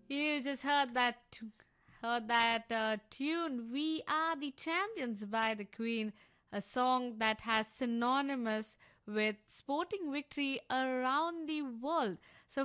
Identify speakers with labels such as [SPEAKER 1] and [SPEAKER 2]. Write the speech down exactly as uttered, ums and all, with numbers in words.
[SPEAKER 1] You just heard that t- heard that uh, tune "We Are the Champions" by the Queen, a song that has synonymous with sporting victory around the world. So